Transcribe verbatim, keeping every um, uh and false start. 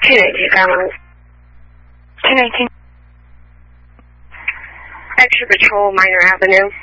two nineteen Garland. two nineteen. Extra Patrol, Minor Avenue.